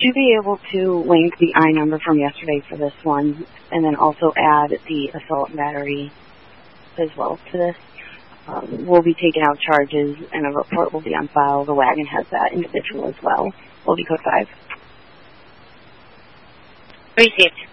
you be able to link the I number from yesterday for this one, and then also add the assault and battery as well to this? We'll be taking out charges, and a report will be on file. The wagon has that individual as well. Will be code 5. Received.